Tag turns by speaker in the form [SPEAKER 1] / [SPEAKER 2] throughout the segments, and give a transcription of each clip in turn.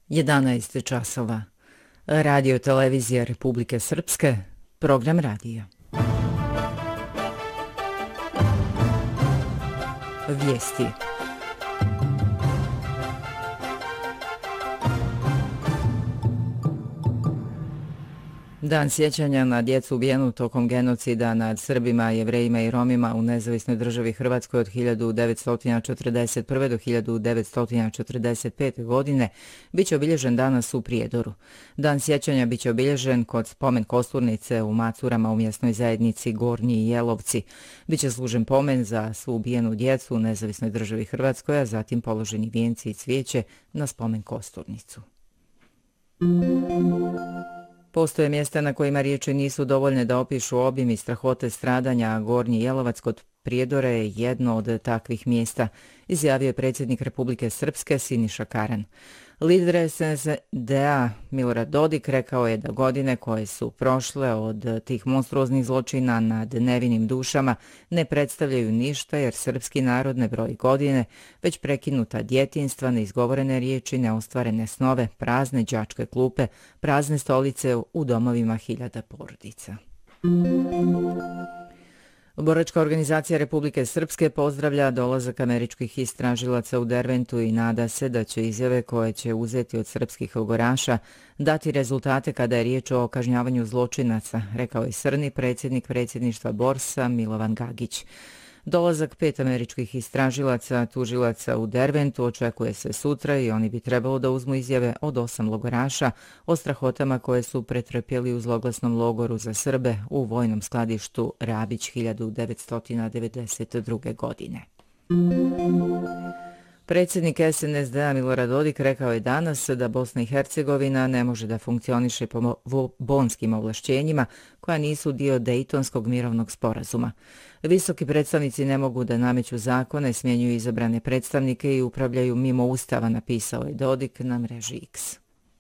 [SPEAKER 1] 11 časova. Radio televizija Republike Srpske, program radija. Vijesti. Dan sjećanja na djecu ubijenu tokom genocida nad Srbima, Jevrejima i Romima u nezavisnoj državi Hrvatskoj od 1941. do 1945. godine biće obilježen danas u Prijedoru. Dan sjećanja biće obilježen kod spomen kosturnice u Macurama u mjesnoj zajednici Gornji Jelovci. Biće služen pomen za svu ubijenu djecu u nezavisnoj državi Hrvatskoj, a zatim položeni vijenci i cvijeće na spomen kosturnicu. Postoje mjesta na kojima riječi nisu dovoljne da opišu obim i strahote stradanja, a Gornji Jelovac kod Prijedora je jedno od takvih mjesta, izjavio je predsjednik Republike Srpske Siniša Karan. Lider SNSD-a Milorad Dodik rekao je da godine koje su prošle od tih monstruoznih zločina nad nevinim dušama ne predstavljaju ništa jer srpski narod ne broji godine, već prekinuta djetinjstva, neizgovorene riječi, neostvarene snove, prazne đačke klupe, prazne stolice u domovima hiljada porodica. Boračka organizacija Republike Srpske pozdravlja dolazak američkih istražilaca u Derventu i nada se da će izjave koje će uzeti od srpskih logoraša dati rezultate kada je riječ o kažnjavanju zločinaca, rekao je srni predsjednik predsjedništva Borsa Milovan Gagić. Dolazak 5 američkih istražilaca, tužilaca u Derventu očekuje se sutra i oni bi trebalo da uzmu izjave od 8 logoraša o strahotama koje su pretrpjeli u zloglasnom logoru za Srbe u vojnom skladištu Rabić 1992. godine. Predsjednik SNSD-a Milorad Dodik rekao je danas da Bosna i Hercegovina ne može da funkcioniše po bonskim ovlašćenjima koja nisu dio Dejtonskog mirovnog sporazuma. Visoki predstavnici ne mogu da nameću zakone, smjenjuju izabrane predstavnike i upravljaju mimo ustava, napisao je Dodik na mreži X.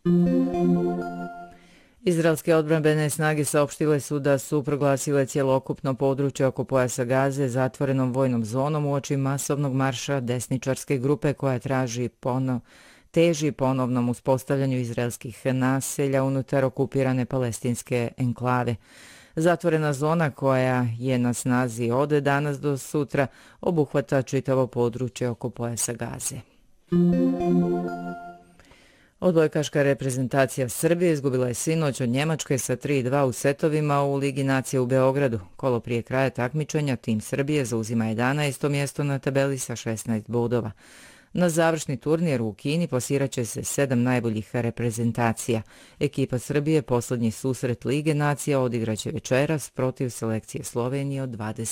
[SPEAKER 1] Izraelske odbrambene snage saopštile su da su proglasile cjelokupno područje oko pojasa Gaze zatvorenom vojnom zonom uoči masovnog marša desničarske grupe koja teži ponovnom uspostavljanju izraelskih naselja unutar okupirane palestinske enklave. Zatvorena zona koja je na snazi od danas do sutra obuhvata čitavo područje oko pojasa Gaze. Odbojkaška reprezentacija Srbije izgubila je sinoć od Njemačke sa 3:2 u setovima u Ligi nacija u Beogradu. Kolo prije kraja takmičenja tim Srbije zauzima 11. mjesto na tabeli sa 16 bodova. Na završni turnir u Kini posiraće se 7 najboljih reprezentacija. Ekipa Srbije posljednji susret Lige nacija odigraće večeras protiv selekcije Slovenije od 20